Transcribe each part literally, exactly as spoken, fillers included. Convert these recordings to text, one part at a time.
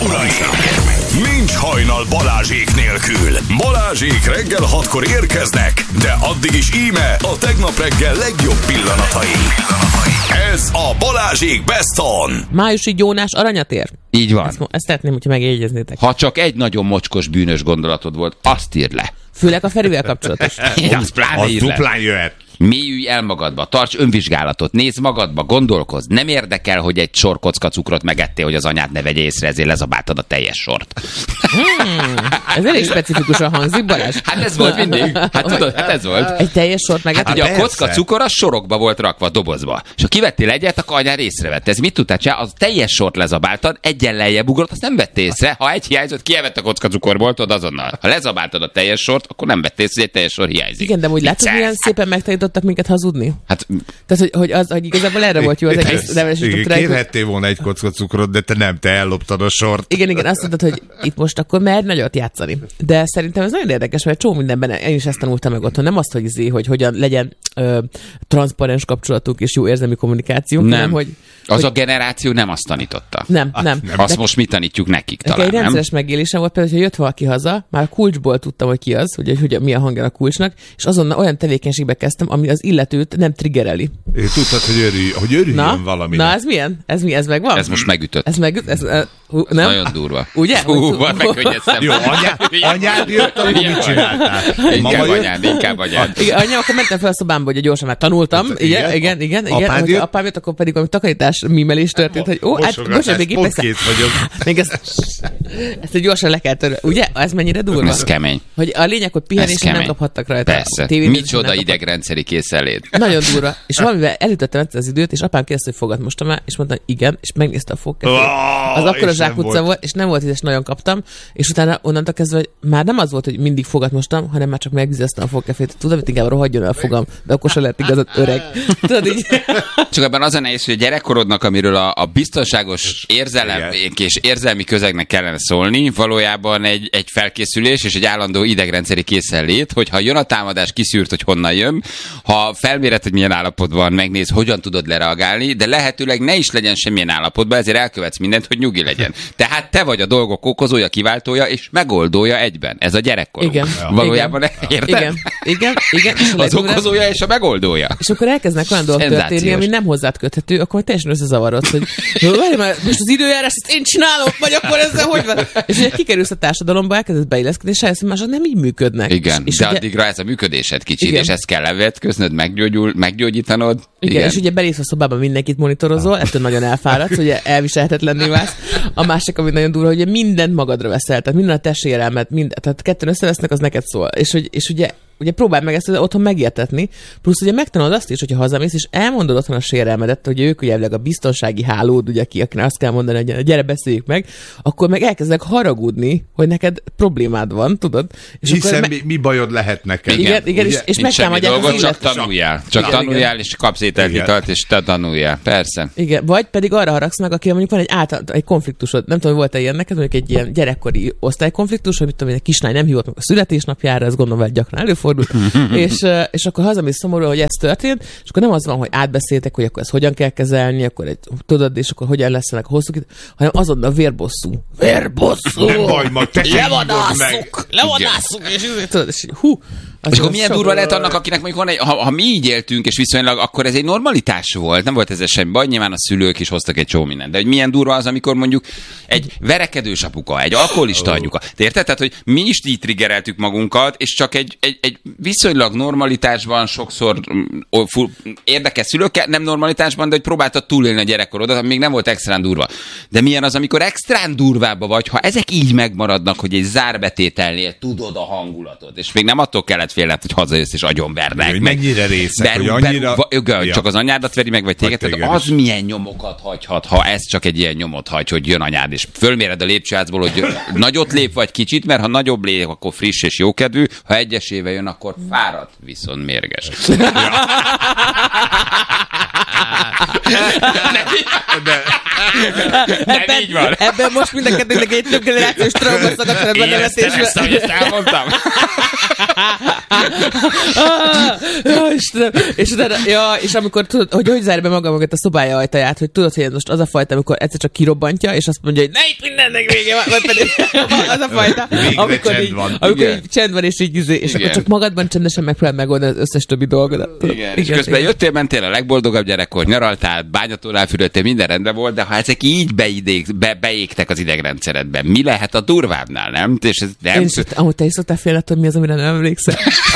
uraim! Nincs hajnal Balázsék nélkül. Balázsék reggel hatkor érkeznek, de addig is íme a tegnap reggel legjobb pillanatai. Ez a Balázsék Best On. Májusi gyónás aranyatér. Így van. Ezt, ezt szeretném, hogyha megjegyeznétek. Ha csak egy nagyon mocskos bűnös gondolatod volt, azt írd le. Főleg a Ferivel kapcsolatos. Azt pláne Az írd le. duplán jöhet. Mélyülj el magadba, tarts önvizsgálatot, nézd magadba, gondolkozz. Nem érdekel, hogy egy sor kocka cukrot megettél, hogy az anyád ne vegye észre, ezért lezabáltad a teljes sort. Hmm, ez elég specifikusan hangzik, Balázs. Hát ez volt mindig. Hát tudod, hát ez volt. Egy teljes sort meg. Hát ugye a persze. kocka cukor az sorokba volt rakva, dobozba. És ha kivettél egyet, akkor anyád észrevette. Ez mit tudtál csinálni? Az teljes sort lezabáltad, egyen lejjebb ugrott, azt nem vettél észre. Ha egy hiányzott, kievett a kocka cukorból, tudod azonnal. Ha lezabáltad a teljes sort, akkor nem vettél észre, hogy egy teljes sor hiányzik. Igen, de úgy látod, Vicces. milyen szépen megtanítottak minket hazudni? Hát Tehát, hogy, hogy, az, hogy igazából erre volt jó az egész nevelés. Igen, kérhettél volna egy kocka cukrot, de te nem, te elloptad a sort. Igen, igen, azt mondtad, hogy itt most akkor mer nagyot játszani. De szerintem ez nagyon érdekes, mert csomó mindenben én is ezt tanultam meg otthon. Nem azt, hogy, izé, hogy hogyan legyen ö, transzparens kapcsolatunk és jó érzelmi kommunikációnk, nem. hanem hogy... Az hogy a generáció nem azt tanította. nem, nem. nem. Azt De- most mi tanítjuk nekik Nekem talán, egy nem? rendszeres megélésem volt, például, hogy jött valaki haza, már a kulcsból tudtam, hogy ki az, hogy, hogy mi a hangja a kulcsnak, és azonnal olyan tevékenységbe kezdtem, ami az illetőt nem triggereli. Tudtad, hogy, örülj, hogy örüljön Na, valami. na ez milyen? Ez mi? Ez megvan? Ez most megütött. Ez meg... Ez, ez, hú, nem? Nagyon durva. Ugye? Fú, Hogy- van megkönnyeztem. Jó, anyád, anyád jött, akkor mit csináltál? Inkább Mama jött? anyád, inkább anyád. Igen, anyám, akkor mentem fel a szobámba, hogy gyorsan már tanultam. Hát, Igen, igen. igen, igen. igen. Apád Hogyha jött? apám jött, akkor pedig ami takarítás, mímelés történt, hogy ó, hát Mosogatás, bocsánat, még épp pont ezt, kész vagyok. még ezt, ezt egy gyorsan le kell törni. Ugye? Ez mennyire durva? Ez kemény. Hogy a lényeg, hogy Ez pihenésre nem kemény. kaphattak rajta. Persze. Tévénézésre Micsoda nem kaphattak. idegrendszeri készenlét. Nagyon durva. És valamivel elütöttem egyszer az időt, és apám kérdezte, hogy fogad most már, és mondtam, hogy igen, és megnézte a fogkefét. Oh, Az akkor a és nem zsákutca volt. volt, és nem volt, és nagyon kaptam, és utána onnantól kezdve, hogy már nem az volt, hogy mindig fogat mostam, hanem már csak megvizeztem a fogkefét. Tudod, hogy inkább rohadjon el a fogam, de akkor se lett igazad öreg. Tudod így? Csak ebben az a nehéz, hogy a gyerekkorodnak, amiről a, a biztonságos érzelem és érzelmi közegnek kellene szólni, valójában egy, egy felkészülés és egy állandó idegrendszeri készenlét, hogy ha jön a támadás, kiszűrt, hogy honnan jön, ha felméred, hogy milyen állapotban, megnéz, hogyan tudod lereagálni, de lehetőleg ne is legyen semmilyen állapotban, ezért elkövetsz mindent, hogy nyugi legyen. Tehát te vagy a dolgok okozója, kiváltója és megoldója egyben. Ez a gyerekkorunk. Igen. Valójában Igen. érted? Igen, igen, igen. És, a Az legdurvább- okozója és a megoldója. és akkor elkezdnek olyan dolgok történni, Szenzációs. ami nem hozzád köthető, akkor teljesen összezavarodsz, hogy várj már, most az időjárás, ezt én csinálom, vagy akkor ezzel hogy van? És ugye kikerülsz a társadalomba, elkezdesz beilleszkedni, és rájössz, hogy mások nem így működnek. Igen, és, és de ugye, addigra ez a működésed kicsit, Igen. és ezt kell levetköznöd, meggyógyul, meggyógyítanod. igen, Igen. és ugye belépsz a szobába, mindenkit monitorozol, ettől nagyon elfáradsz, ugye elviselhetetlenné válsz. A másik, ami nagyon durva, hogy mindent magadra veszel, tehát minden a te sérelmet, mind, tehát kettőn összevesznek, az neked szól. És, hogy, és ugye ugye próbálj meg ezt otthon megértetni, plusz ugye megtanulod azt is, hogyha hazamész, és elmondod otthon a sérelmedet, hogy ők ugye a biztonsági hálód, ugye aki, akinek azt kell mondani, hogy gyere, beszéljük meg, akkor meg elkezdek haragudni, hogy neked problémád van, tudod? És Hiszen akkor mi, mi bajod lehet neked? Igen, igen, igen, és, Ugye? és Nincs semmi megtámadják az dolgod, csak illet... tanuljál. Csak Igen, tanuljál, és kapsz ételtitalt, és te tanuljál. Persze. Igen, vagy pedig arra haragsz meg, aki mondjuk van egy által, egy konfliktusod, nem tudom, volt-e ilyen neked, mondjuk egy ilyen gyerekkori osztálykonfliktus, hogy mit tudom, én, egy kislány nem hívott meg a születésnapjára, ez gondolom, hogy gyakran előfordul, és, eh, és akkor hazamész szomorú, hogy ez történt, és akkor nem az van, hogy átbeszéltek, hogy akkor ezt hogyan kell kezelni, akkor egy, tudod, és akkor hogyan lesz ennek a hosszú, hanem azonnal vérbosszú. Vérbosszú! Nem baj, ma te se hívod meg. Levadászuk! Levadászuk! És, és, tudod, és hú! És akkor milyen durva lehet annak, akinek mondjuk van egy, ha, ha mi így éltünk, és viszonylag, akkor ez egy normalitás volt, nem volt ezzel semmi baj, nyilván a szülők is hoztak egy csomó mindent. De hogy milyen durva az, amikor mondjuk egy verekedős apuka, egy alkoholista anyuka. Te érted? Tehát, hogy mi is így triggereltük magunkat, és csak egy, egy, egy viszonylag normalitásban sokszor mm, ó, full, érdekes szülőkkel, nem normalitásban, de hogy próbáltad túlélni a gyerekkorodat, ami még nem volt extrán durva. De milyen az, amikor extrán durvába vagy, ha ezek így megmaradnak, hogy egy zárbetételnél tudod a hangulatot, és még nem attól kellett félned, hogy hazajössz és agyonvernek. Hogy mennyire részek, Berú, hogy annyira... berú, va, Ja. csak az anyádat veri meg, vagy téged, Vagy tehát téged az is. milyen nyomokat hagyhat, ha ez csak egy ilyen nyomot hagy, hogy jön anyád, és fölméred a lépcsőházból, hogy nagyot lép, vagy kicsit, mert ha nagyobb lép, akkor friss és jókedvű, ha egyesével jön, akkor fáradt, viszont mérges. De, Nem így van. Ebben most mind a kettőnek egy több generációs trauma szakadt a Éreztem ezt, benevetésre. hogy ezt elmondtam? Ja, Istenem. És utána, ja, és amikor tudod, hogy hogy zárja be maga mögött a szobája ajtaját, hogy tudod, hogy most az a fajta, amikor egyszer csak kirobbantja, és azt mondja, hogy ne itt mindennek vége van, vagy pedig az a fajta, amikor csend így, van. amikor Igen. így csend van, és így izé, és Igen. akkor csak magadban csendesen megpróbál megoldani az összes többi dolgodat. Igen, és közben igen. jöttél, mentél a legboldogabb gyerekkor, nyaraltál, bányatórál fürödtél, minden rendben volt, de ha ezek így beidég, be, beégtek az idegrendszeredben, mi lehet a durvábbnál, nem? És ez nem... Én is, amúgy te is szoktál félni, hogy mi az, amire nem emlékszel.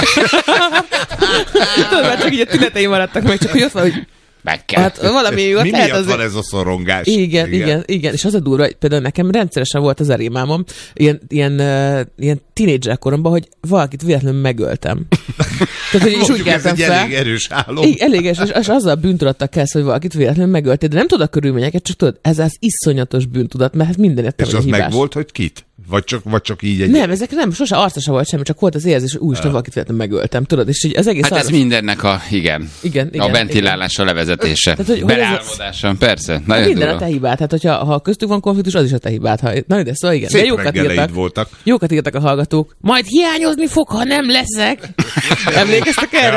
Tudod, már csak így a tüneteim maradtak meg, csak hogy ott van, hogy Meg kell. hát valami ott Mi lehet miatt azért... van ez a szorongás? Igen, igen, igen, igen. És az a durva, hogy például nekem rendszeresen volt az a rémámom, ilyen, ilyen, uh, ilyen tínédzser koromban, hogy valakit véletlenül megöltem. Tehát, hogy is úgy Mondjuk ez keltem egy fel. elég erős álom. Igen, elég, és, és azzal bűntudattal kezd, hogy valakit véletlenül megöltél, de nem tudod a körülményeket, csak tudod, ez az iszonyatos bűntudat, mert hát mindenért te És vagy az hibás. meg volt, hogy kit? Vagy csak, vagy csak így egy... Nem, ezek nem, sose arca sem volt semmi, csak volt az érzés, hogy úristen, valakit véletlenül megöltem, tudod, és így az egész Hát ez arra... mindennek a, igen, Igen, igen, a ventilálása, levezetése. Tehát, hogy- hogy ez a- Beleálmodása, persze. Nagyon Minden a durva. te hibád, hát hogyha ha köztük van konfliktus, az is a te hibád. Ha... Na, de szóval igen, de Szép jókat reggeleid írtak. voltak. Jókat írtak a hallgatók. Majd hiányozni fog, ha nem leszek. Emlékeztek erre?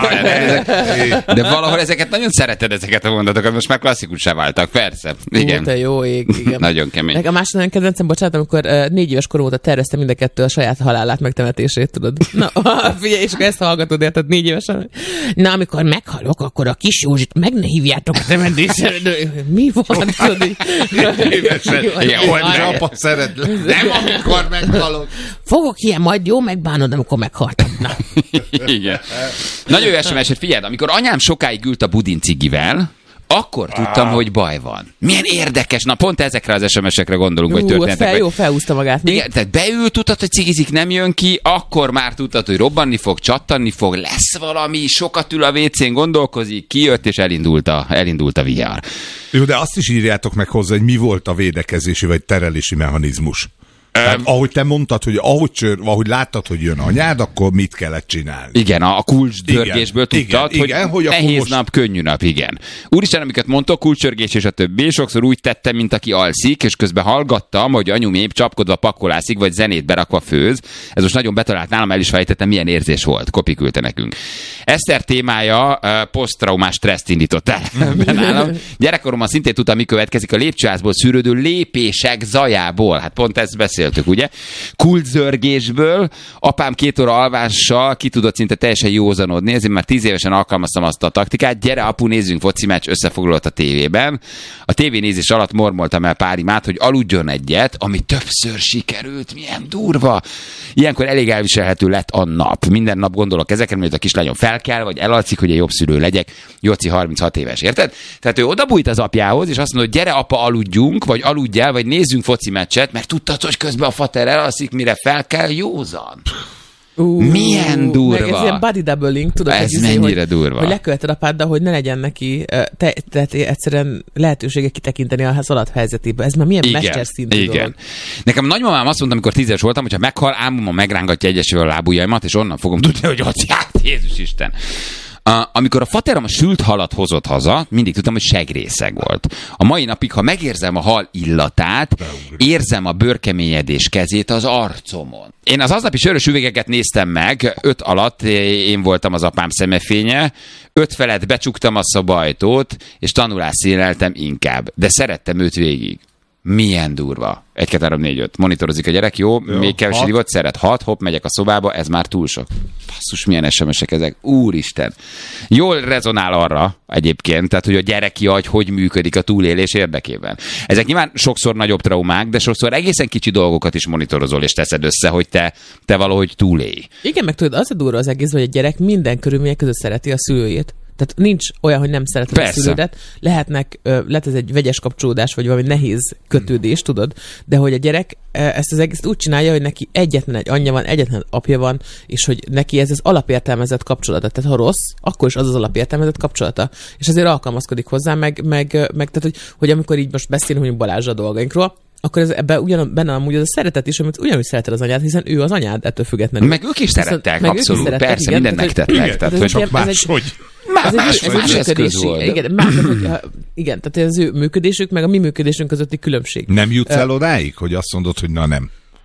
De valahol ezeket nagyon szereted, ezeket a mondatokat, most már klasszikussá váltak, persze. Igen. Ó, te jó ég, igen. Nagyon kemény. Nekem a másik nagyon kedvencem, bocsánat, amikor uh, négy éves korom óta terveztem mind a kettő a saját halálát, megtemetését, tudod. Na, figyelj, és akkor ezt hallgatod, érted, négy évesen. Na, amikor meghalok, akkor a kis Józsit meg ne hívjátok a temetésre. Mi van, tudod? így? Évesen. Igen, Hogy hogy apa szeretlek. Nem amikor meghalok. Fogok ilyen, majd jó megbánod, amikor meghaltam. Na. Igen. Nagyon jó es em es, hogy figyeld, amikor anyám sokáig ült a budin cigivel, akkor tudtam, hogy baj van. Milyen érdekes. Na, pont ezekre az es em esekre gondolunk, vagy Ú, történetek. fel, jó, felhúzta magát. Még. Igen, tehát beül, tudtad, hogy cigizik, nem jön ki, akkor már tudtad, hogy robbanni fog, csattanni fog, lesz valami, sokat ül a vécén, gondolkozik, kijött, és elindult a, elindult a vé er. Jó, de azt is írjátok meg hozzá, hogy mi volt a védekezési vagy terelési mechanizmus. Tehát, ahogy te mondtad, hogy ahogy, csör, ahogy láttad, hogy jön anyád, akkor mit kellett csinálni? Igen, a, a kulcsdörgésből Igen, tudtad, igen, hogy igen, hogy akkor nehéz most- nap, könnyű nap, igen. Úristen, amiket mondtok, kulcsörgés és a többi, sokszor úgy tettem, mint aki alszik, és közben hallgattam, hogy anyum épp csapkodva pakolászik, vagy zenét berakva főz. Ez most nagyon betalált nálam, el is fejtettem, milyen érzés volt. Kopi küldte nekünk. Eszter témája uh, posztraumás stresszt indított el nálam. Gyerekkoromban szintén tudtam, mi következik a lépcsőházból szűrődő lépések zajából. Hát pont ezt beszéltük, ugye? Kulcszörgésből, apám két óra alvással ki tudott szinte teljesen józanodni, ezért már tíz évesen alkalmaztam azt a taktikát, gyere apu, nézzünk foci meccs, összefoglalott a tévében. A tévénézés alatt mormoltam el pár imát, hogy aludjon egyet, ami többször sikerült, milyen durva. Ilyenkor elég elviselhető lett a nap. Minden nap gondolok ezekre, mert a kislányom felkel, vagy elalszik, hogy egy jobb szülő legyek. Jóci harminchat éves, érted? Tehát ő odabújt az apjához, és azt mondta, hogy gyere apa, aludjunk, vagy aludj el, vagy nézzünk foci meccset, mert tudtad, hogy közben a fater elalszik, mire fel kell, józan. Ú, Milyen durva. Meg ez ilyen body doubling, tudod, Ez hogy izé, mennyire hogy, durva. Hogy leköveted apáddal, hogy ne legyen neki uh, te, tehát egyszerűen lehetősége kitekinteni a alatt helyzetébe. Ez már milyen mesterszintű igen. dolog. Nekem nagymamám azt mondta, amikor tízes voltam, hogyha meghal, ámuma megrángatja egyesével a lábujjaimat, és onnan fogom tudni, hogy ott járt, Jézus Isten. A, amikor a faterom a sült halat hozott haza, mindig tudtam, hogy segrészeg volt. A mai napig, ha megérzem a hal illatát, érzem a bőrkeményedés kezét az arcomon. Én az aznapi sörös üvegeket néztem meg, öt alatt én voltam az apám szemefénye, öt felett becsuktam a szobajtót, és tanulásszíneltem inkább, de szerettem őt végig. Milyen durva. egy, kettő, három, négy, öt. Monitorozik a gyerek, jó, jó még kevés divot szeret. hat, hopp, megyek a szobába, ez már túl sok. Basszus, milyen es em esek ezek. Úristen. Jól rezonál arra egyébként, tehát hogy a gyereki agy hogy működik a túlélés érdekében. Ezek nyilván sokszor nagyobb traumák, de sokszor egészen kicsi dolgokat is monitorozol és teszed össze, hogy te, te valahogy túlélj. Igen, meg tudod, az a durva az egész, hogy a gyerek minden körülmények között szereti a szülőjét. Tehát nincs olyan, hogy nem szereted Persze. a szülődet. Lehetnek, lehet ez egy vegyes kapcsolódás, vagy valami nehéz kötődés, tudod, de hogy a gyerek ezt az egész úgy csinálja, hogy neki egyetlen egy anyja van, egyetlen apja van, és hogy neki ez az alapértelmezett kapcsolata. Tehát ha rossz, akkor is az az alapértelmezett kapcsolata. És azért alkalmazkodik hozzá, meg, meg, meg tehát, hogy, hogy amikor így most beszélünk, hogy Balázsra a dolgainkról, akkor ez ebben ugyan, benne amúgy az a szeretet is, amit ugyanúgy szereted az anyád, hiszen ő az anyád ettől függetlenül. Meg ők is Viszont- szerettek, meg ők is abszolút. szerettek, Persze, igen, mindent tehát, hogy- megtettek. Tehát, ez hogy egy ilyen- Csak ez egy- máshogy. Ez egy, Más ez vagy, egy más eszköz működési, volt. igen, más, hogy, igen, tehát az ő működésük, meg a mi működésünk közötti különbség. Nem jutsz el odáig, hogy azt mondod, hogy na nem.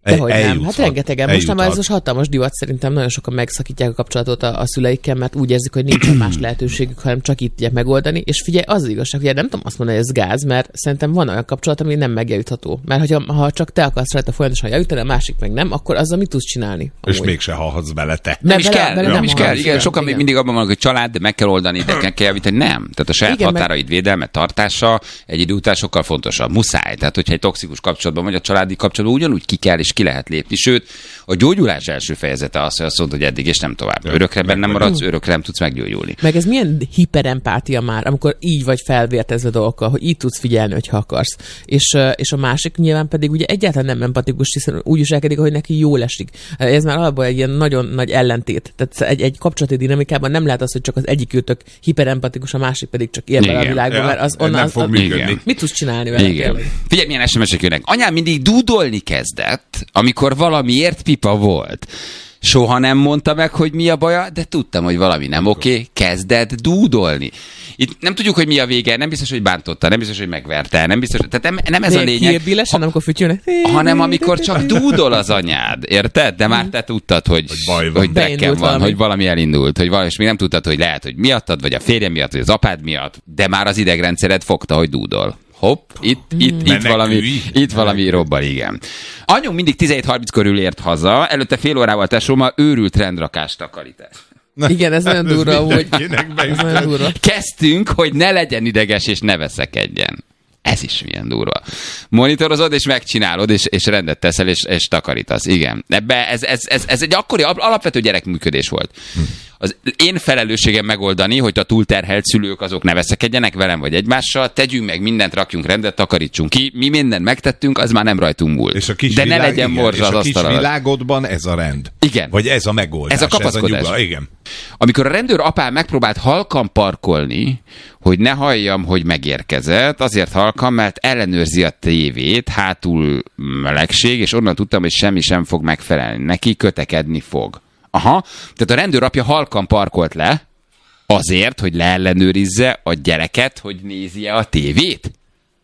Dehogy nem. Eljuthat, Hát rengetegen. Most már eljuthat. ez most hatalmas divat, szerintem nagyon sokan megszakítják a kapcsolatot a, a szüleikkel, mert úgy érzik, hogy nincsen más lehetőségük, hanem csak itt tudják megoldani. És figyelj, az, az igazság, hogy nem tudom azt mondani, hogy ez gáz, mert szerintem van olyan kapcsolat, ami nem megjavítható. Mert hogyha, ha csak te akarsz rajta folyamatosan javítani, a másik meg nem, akkor azzal mit tudsz csinálni? És Amúgy. mégse hallhatsz bele te. Nem is bele- kell, bele nem, nem is hallgatsz. kell. Igen, sokan még Igen. mindig abban vannak, hogy család, de meg kell oldani, de meg kell javítani. Nem. Tehát a saját Igen, meg- határaid védelme, tartása egy idő után sokkal fontosabb. Muszáj. Tehát, hogyha egy toxikus kapcsolatban vagy, a családi kapcsolatban ugyanúgy ki kell és ki lehet lépni. Sőt, a gyógyulás első fejezete az, hogy azt mondod, hogy eddig és nem tovább. Örökre bennem maradsz, örökre nem tudsz meggyógyulni. Meg ez milyen hiperempátia már, amikor így vagy felvértezve dolgokkal, hogy így tudsz figyelni, hogyha akarsz. És, ö, és a másik nyilván pedig ugye egyáltalán nem empatikus, hiszen úgy viselkedik, hogy neki jól esik. Ez már alapból egy ilyen nagyon nagy ellentét. Tehát egy, egy kapcsolati dinamikában nem lehet az, hogy csak az egyik őtök hiperempatikus, a másik pedig csak él vele a Igen. világban, Ja, mert az nem onnan fog az, működni. Igen. mit tudsz csinálni vele? Igen. tényleg? Figyelj, milyen es em es-ek jönnek. Anyám mindig dúdolni kezdett, amikor valamiért pipa volt. Soha nem mondta meg, hogy mi a baja, de tudtam, hogy valami nem oké, kezdett dúdolni. Itt nem tudjuk, hogy mi a vége, nem biztos, hogy bántotta, nem biztos, hogy megverte, nem biztos, tehát nem, nem ez a Még lényeg, kirbillesen, amikor fütyülnek. hanem amikor csak dúdol az anyád, érted? De már te tudtad, hogy, Hogy baj van. hogy drekken Beindult van, valami. hogy valami elindult, hogy valami, és még nem tudtad, hogy lehet, hogy miattad, vagy a férjem miatt, vagy az apád miatt, de már az idegrendszered fogta, hogy dúdol. Hopp, itt, itt, itt Menekülj. valami, itt valami robban, igen. Anyum mindig tizenhét harminc körül ért haza, előtte fél órával tesóma őrült rendrakást takarítás. Igen, ez nagyon durva, hogy Mindenkinek ez beütött. nagyon durva. Kezdtünk, hogy ne legyen ideges és ne veszekedjen. Ez is milyen durva. Monitorozod, és megcsinálod, és, és rendet teszel, és, és takarítasz. Igen. Ebbe ez, ez, ez, ez egy akkori alapvető gyerekműködés volt. Az én felelősségem megoldani, hogy a túlterhelt szülők azok ne veszekedjenek velem vagy egymással, tegyünk meg mindent, rakjunk rendet, takarítsunk ki. Mi mindent megtettünk, az már nem rajtunk múlt. És a kis De ne világ, legyen igen, morzsa és az a kis asztal alatt. világodban ez a rend. Igen. Vagy ez a megoldás. Ez a kapaszkodás. Ez a nyuga, igen. Amikor a rendőr apám megpróbált halkan parkolni, hogy ne halljam, hogy megérkezett, azért halkan, mert ellenőrzi a tévét, hátul melegség, és onnan tudtam, hogy semmi sem fog megfelelni. Neki kötekedni fog. Aha, tehát a rendőr apja halkan parkolt le, azért, hogy leellenőrizze a gyereket, hogy nézi-e a tévét?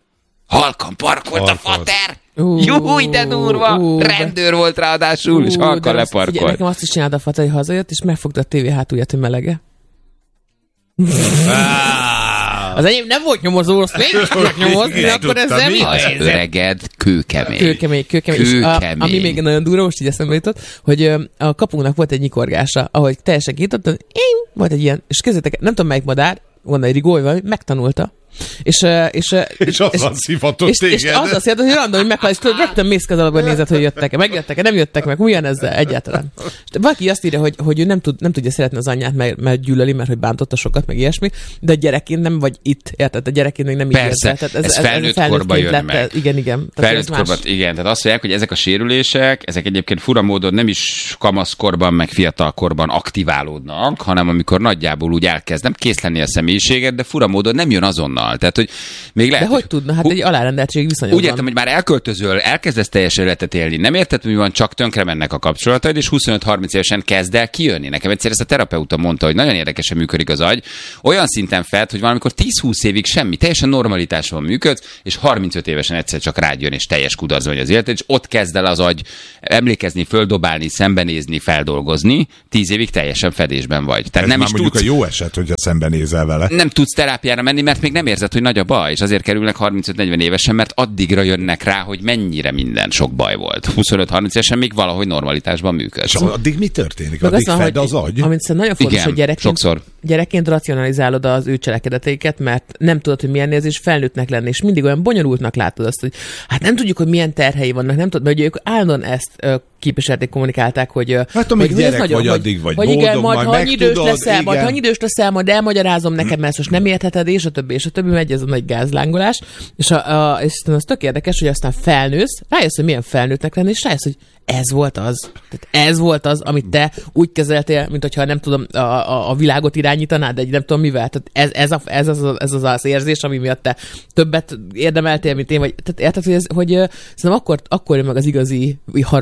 Halkan parkolt a Parkolt. fater! Ú, Júj, de durva! ú, de- Rendőr volt ráadásul, és Ú, halkan de azt- figyelj, leparkolt. nekem azt is csinálta a fata, hogy hazajött, és megfogta a tévé hátulját, hogy melege. Az enyém nem volt nyomozó, azt még is tudok nyomozni, Igen, akkor tudtam, ezzel mi mi a Az helyzet? öreged kőkemény. Kőkemény, kőkemény. És a, Kőkemény. ami még nagyon durva, most így eszembe jutott, hogy ö, a kapunknak volt egy nyikorgása, ahogy teljesen kinyitottam, én volt egy ilyen, és kezdetek, nem tudom melyik madár, van egy rigóly, valami, megtanulta. És, ö, és, ö, És azzal szivatott és, és téged. az azt jelenti, hogy random, hogy meghal, és tudod, rögtön mész alapban nézed, hogy jöttek-e, megjöttek-e, nem jöttek meg, milyen ezzel egyáltalán. És valaki azt írja, hogy, hogy ő nem, tud, nem tudja szeretni az anyját, mert, mert gyűlöli, mert hogy bántotta sokat, meg ilyesmi, de a gyerekként nem vagy itt, érted? A gyerekként még nem így Persze, érzed. Tehát ez felnőtt korba jön meg. Igen, igen. Tehát Felnőtt ez más. korban, igen, tehát azt mondják, hogy ezek a sérülések, ezek egyébként fura módon nem is kamaszkorban, meg fiatalkorban aktiválódnak, hanem amikor nagyjából úgy elkezdem kész lenni a személyiséget, de fura módon nem jön azonnal. Tehát, hogy még lehet, De hogy tudna? Hát egy alárendeltség viszonyban. úgy értem, hogy már elköltözöl, elkezdesz teljes életet élni, nem érted, mi van, csak tönkre mennek a kapcsolataid, és huszonöt-harminc évesen kezd el kijönni. Nekem egyszer ezt a terapeuta mondta, hogy nagyon érdekesen működik az agy, olyan szinten fed, hogy valamikor tíz-húsz évig semmi, teljesen normalitásban működsz, és harmincöt évesen egyszer csak rád jön, és teljes kudarcban vagy az életed, és ott kezd el az agy emlékezni, földobálni, szembenézni, feldolgozni, tíz évig teljesen fedésben vagy. Tehát Ez nem már is mondjuk tudsz, a jó eset, hogyha szembenézel vele. nem tudsz terápiára menni, mert még nem érzed, hogy nagy a baj, és azért kerülnek harmincöt-negyven évesen, mert addigra jönnek rá, hogy mennyire minden sok baj volt. huszonöt-harminc évesen még valahogy normalitásban működsz. És addig mi történik? Meg Addig azt fed mondom, az hogy, agy? amit szerintem nagyon fontos, Igen, hogy gyerekként, sokszor. gyerekként racionalizálod az ő cselekedeteiket, mert nem tudod, hogy milyen érzés felnőttnek lenni, és mindig olyan bonyolultnak látod azt, hogy hát nem tudjuk, hogy milyen terhei vannak, nem tudod, mert ugye ők állandóan ezt ö, képviselték, kommunikálták, hogy ö, Hát, amíg hogy, hogy ez gyerek vagy, addig vagy hogy igen, boldog, majd, majd ha annyi idős megtudod, leszel, majd ha igen. annyi idős leszel, majd elmagyarázom neked, mert ezt most nem értheted, és a többi, és a többi megy ez a nagy gázlángolás, és, a, a, és az tök érdekes, hogy aztán felnősz, rájössz, hogy milyen felnőttnek lenni, és rájössz, hogy ez volt az. Tehát ez volt az, amit te úgy kezeltél, mint hogyha nem tudom, a, a, a világot irányítanád, de egy nem tudom mivel. Tehát ez, ez, a, ez, az, ez az az érzés, ami miatt te többet érdemeltél, mint én, vagy tehát érted, hogy, ez, hogy uh, szerintem akkor, akkor jön meg az igazi harag, vagy nem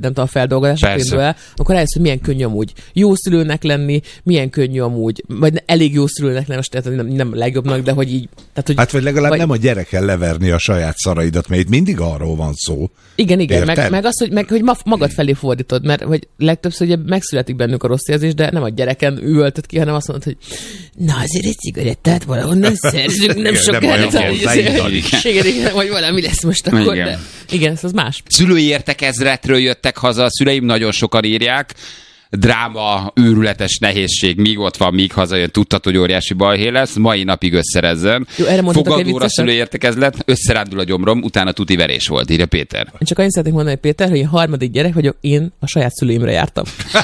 a feldolgozás, akkor indul el, akkor rájössz, hogy milyen könnyű amúgy jó szülőnek lenni, milyen könnyű amúgy, vagy elég jó szülőnek lenni, most tehát nem, nem legjobbnak, de hogy így. Tehát, hogy, hát vagy legalább vagy... nem a gyereken leverni a saját szaraidat, mert itt mindig arról van szó. Igen, igen, meg, meg az, hogy, meg, hogy magad felé fordítod, mert hogy legtöbbször ugye megszületik bennük a rossz érzés, de nem a gyereken üvöltöd ki, hanem azt mondod, hogy na azért egy cigarettát valahonnan szerzünk, nem sokára. Igen, igen, vagy valami lesz most akkor. Igen, de, igen ez az más. Szülői értekezletről jöttek haza, a szüleim nagyon sokan írják, dráma, őrületes nehézség, míg ott van, míg hazajön, tudtad, hogy óriási balhé lesz, mai napig összerezzen. Fogadóra szülői értekezlet, összerándul a gyomrom, utána tuti verés volt, írja Péter. Én csak annyit szeretnék mondani, Péter, hogy én harmadik gyerek vagyok, én a saját szüleimre jártam.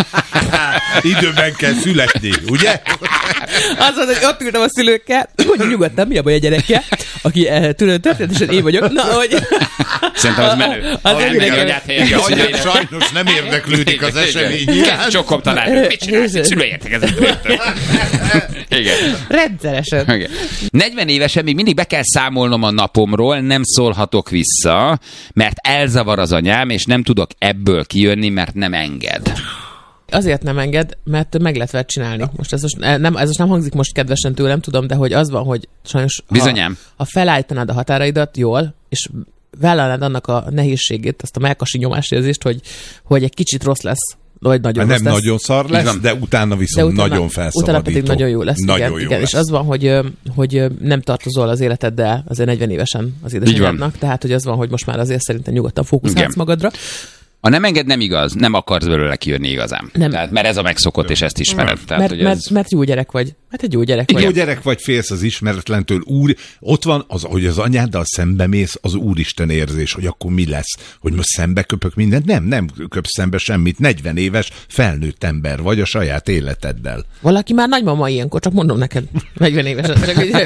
Időben kell születni, ugye? Az az, hogy ott ültem a szülőkkel, hogy nyugodtan, mi a baj a gyerekkel, aki eh, tőle történetesen én vagyok. Na, hogy... Szerintem az menő. Az menő. Sajnos nem érdeklődik az esemény. Sokom tanár, mit csinálsz? Szülői értekezlet. Igen. Rendszeresen. Igen. negyven évesen még mindig be kell számolnom a napomról, nem szólhatok vissza, mert elzavar az anyám, és nem tudok ebből kijönni, mert nem enged. Azért nem enged, mert meg lehet vele csinálni. Most ez, most nem, ez most nem hangzik most kedvesen tőlem, tudom, de hogy az van, hogy sajnos ha, ha felállítanád a határaidat jól, és vállalnád annak a nehézségét, azt a melkasi nyomásérzést, hogy, hogy egy kicsit rossz lesz, vagy nagyon nem rossz lesz. Nagyon szar lesz, de utána viszont de utána, nagyon felszabadító. Utána pedig nagyon jó lesz. Nagyon igen, jó igen. lesz. És az van, hogy, hogy nem tartozol az életeddel azért negyven évesen az édesanyádnak, tehát hogy az van, hogy most már azért szerintem nyugodtan fókuszálsz magadra. A nem enged nem igaz, nem akarsz belőle kijönni igazán. Nem. Tehát, mert ez a megszokott, és ezt ismered. Tehát, mert, hogy mert, ez... mert jó gyerek vagy. Hát egy jó gyerek vagy. Jó gyerek vagy, félsz az ismeretlentől. Úr, ott van, az, hogy az anyáddal szembe mész, az úristen érzés, hogy akkor mi lesz, hogy most szembe köpök mindent. Nem, nem köpsz szembe semmit. negyven éves felnőtt ember vagy a saját életeddel. Valaki már nagymama ilyenkor, csak mondom neked, negyven évesen.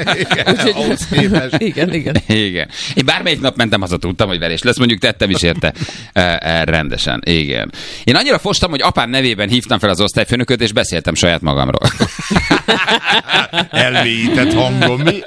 Igen, igen. Igen. Én bármelyik nap mentem haza, tudtam, hogy verés lesz, mondjuk tettem is érte e, rendesen. Igen. Én annyira fostam, hogy apám nevében hívtam fel az osztályfőnököt, és beszéltem saját magamról. Elmélyített hangom, mi?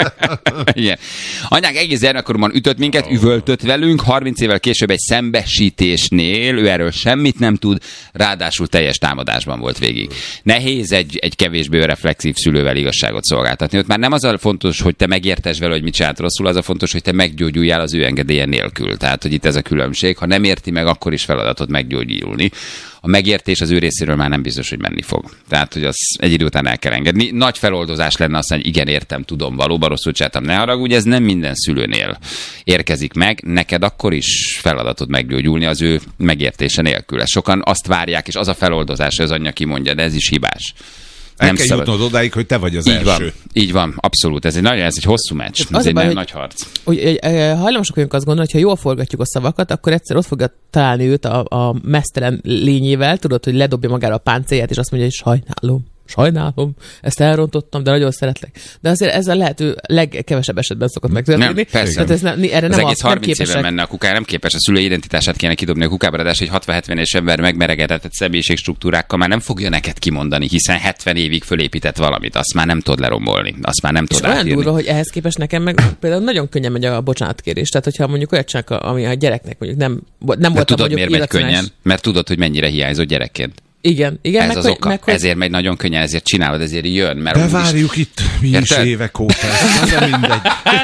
Igen. Anyánk egész gyermekkoromban ütött minket, oh. üvöltött velünk, harminc évvel később egy szembesítésnél, ő erről semmit nem tud, ráadásul teljes támadásban volt végig. Nehéz egy, egy kevésbé reflexív szülővel igazságot szolgáltatni. Ott már nem az a fontos, hogy te megértesd vele, hogy mit csinált rosszul, az a fontos, hogy te meggyógyuljál az ő engedélye nélkül. Tehát, hogy itt ez a különbség. Ha nem érti meg, akkor is feladatod meggyógyulni. A megértés az ő részéről már nem biztos, hogy menni fog. Tehát, hogy az egy idő után el kell engedni. Nagy feloldozás lenne azt, hogy igen, értem, tudom, valóban rosszul csináltam, ne haragudj, ez nem minden szülőnél érkezik meg. Neked akkor is feladatod meggyógyulni az ő megértése nélkül. Sokan azt várják, és az a feloldozás, hogy az anyja kimondja, de ez is hibás. El nem kell szabad. Jutnod odáig, hogy te vagy az így első. Van, így van, abszolút. Ez egy nagyon, ez egy hosszú meccs. Ez egy nagyon nagy harc. Hogy, hogy, hajlamosak vagyunk azt gondolni, hogy ha jól forgatjuk a szavakat, akkor egyszer ott fogja találni őt a, a meztelen lényével, tudod, hogy ledobja magára a páncélját, és azt mondja, hogy sajnálom. Sajnálom, ezt elrontottam, de nagyon szeretlek. De azért ez a lehető legkevesebb esetben szokott megtörténni. Nem, persze. Ez nem, erre az nem egész a, harminc éve menne a kukára, nem képes a szülő identitását kéne kidobni a kukába, ráadásul egy hatvan-hetven éves ember megmeregetett személyiségstruktúrákkal már nem fogja neked kimondani, hiszen hetven évig fölépített valamit, azt már nem tud lerombolni, azt már nem tud átírni. Olyan durva, hogy ehhez képest nekem meg például nagyon könnyen megy a bocsánatkérés. Tehát, hogyha mondjuk olyat csinálok, ami a gyereknek mondjuk nem, nem volt tudod, miért megy könnyen? Mert tudod, hogy mennyire hiányzott gyerekként. Igen, igen. Ez meg, az hogy, oka. Meg, hogy... Ezért megy nagyon könnyen, ezért csinálod, ezért jön. Mert de várjuk is... itt mi is évek óta. Az a mindegy.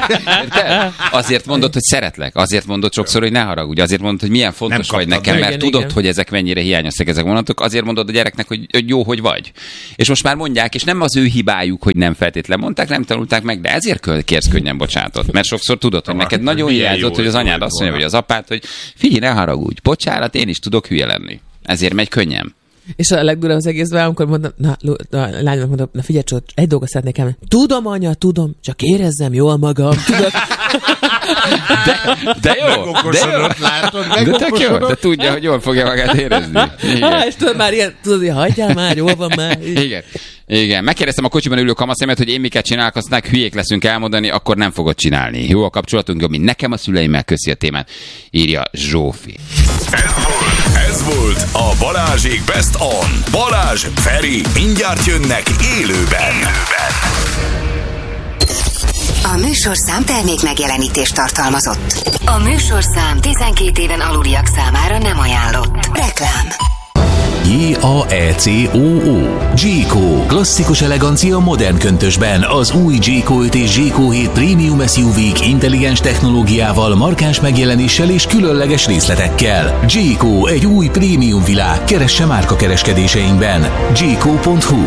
Érted? Azért mondod, hogy szeretlek. Azért mondod sokszor, hogy ne haragudj. Azért mondod, hogy milyen fontos vagy nekem, mert igen, tudod, igen. hogy ezek mennyire hiányoztak ezek vonatok. Azért mondod a gyereknek, hogy, hogy jó, hogy vagy. És most már mondják, és nem az ő hibájuk, hogy nem feltétlen mondták, nem tanulták meg, de ezért kérsz könnyen bocsánatot. Mert sokszor tudod, hogy neked nagyon hiányzott, hogy az anyád azt mondja, vagy az apád, hogy figyelj, ne haragudj. Bocsánat, én is tudok hülye lenni. Ezért megy könnyen. És a legdurvább az egészben, amikor mondom, na, a lányomnak mondom, na figyelj csak, egy dolgot szeretnék elmenni. Tudom, anya, tudom, csak érezzem jól magam, tudod. De, de jó, de jó. Látod, de tök jó, de tudja, hogy jól fogja magát érezni. Há, és tudod már ilyen, tudod, hogy hagyjál már, jól van már. Igen. Igen, megkérdeztem a kocsiban ülő kamaszemet, hogy én miket csinálok, aztán hülyék leszünk elmondani, akkor nem fogod csinálni. Jó a kapcsolatunk, jobb, mint nekem a szüleimmel, köszi a témát, írja Zsófi. Ez volt a Balázsék Best On. Balázs, Feri, mindjárt jönnek élőben. élőben. A műsorszám termék megjelenítést tartalmazott. A műsorszám tizenkét éven aluliak számára nem ajánlott. Reklám. J A E C O O Jayco. Klasszikus elegancia modern köntösben. Az új Jayco öt és Jayco hét Premium es u vé-k intelligens technológiával, markáns megjelenéssel és különleges részletekkel. Jayco, egy új prémium világ. Keresse márka kereskedéseinkben. jayco pont hu.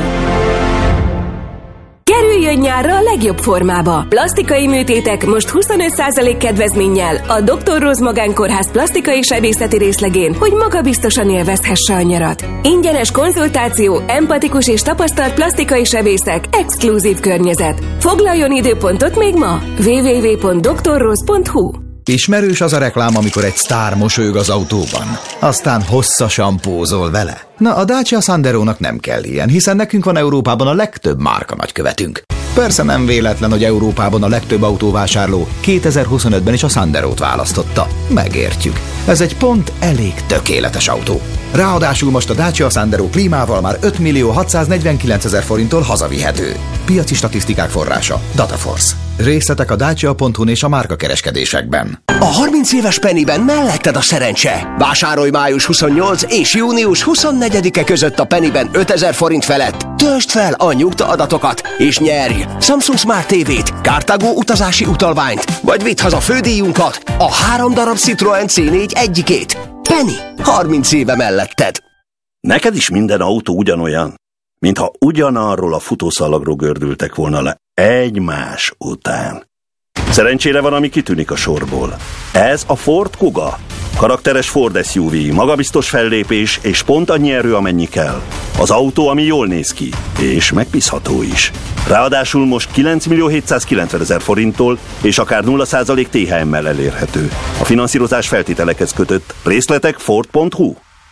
Kerüljön nyárra a legjobb formába. Plastikai műtétek most huszonöt százalék kedvezménnyel a doktor Rose Magánkórház plastikai sebészeti részlegén, hogy magabiztosan élvezhesse a nyarat. Ingyenes konzultáció, empatikus és tapasztalt plastikai sebészek, exkluzív környezet. Foglaljon időpontot még ma! double-u double-u double-u pont doktor rose pont hu. Ismerős az a reklám, amikor egy sztár mosolyog az autóban, aztán hosszasan pózol vele. Na, a Dacia Sanderónak nem kell ilyen, hiszen nekünk van Európában a legtöbb márka nagykövetünk. Persze nem véletlen, hogy Európában a legtöbb autóvásárló kétezer-huszonötben is a Sanderót választotta. Megértjük. Ez egy pont elég tökéletes autó. Ráadásul most a Dacia Sandero klímával már öt millió hatszáznegyvenkilencezer forinttól hazavihető. Piaci statisztikák forrása Dataforce. Részletek a dacia pont hu-n és a márkakereskedésekben. A harminc éves Pennyben melletted a szerencse. Vásárolj május huszonnyolcadika és június huszonnegyedike között a Pennyben ötezer forint felett. Töltsd fel a nyugta adatokat és nyerj Samsung Smart té vét, Cartago utazási utalványt, vagy vidd haza fődíjunkat, a három darab Citroen cé négy egyikét. Penny, harminc éve melletted. Neked is minden autó ugyanolyan, mintha ugyanarról a futószalagról gördültek volna le egymás után. Szerencsére van, ami kitűnik a sorból. Ez a Ford Kuga. Karakteres Ford es u vé, magabiztos fellépés és pont annyi erő, amennyi kell. Az autó, ami jól néz ki, és megbízható is. Ráadásul most kilenc millió hétszázkilencvenezer forinttól és akár nulla százalék té há emmel elérhető. A finanszírozás feltételekhez kötött. Részletek Ford pont hu.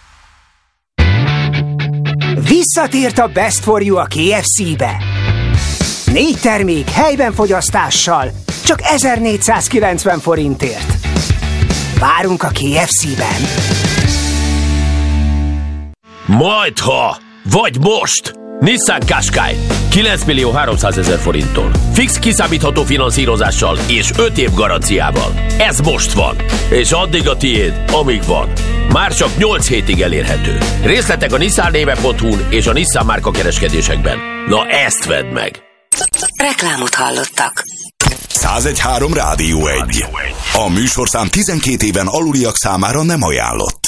Visszatért a Best for You a ké ef cé-be. Négy termék helyben fogyasztással, csak ezernégyszázkilencven forintért. Várunk a ké ef cé-ben. Majdha, vagy most! Nissan Qashqai kilenc millió háromszázezer forinttól. Fix kiszámítható finanszírozással és öt év garanciával. Ez most van, és addig a tiéd, amíg van. Már csak nyolc hétig elérhető. Részletek a nissan néve pont hu-n és a Nissan márka kereskedésekben. Na ezt vedd meg! Reklámot hallottak. százegy három Rádió egy. A műsorszám tizenkét éven aluliak számára nem ajánlott.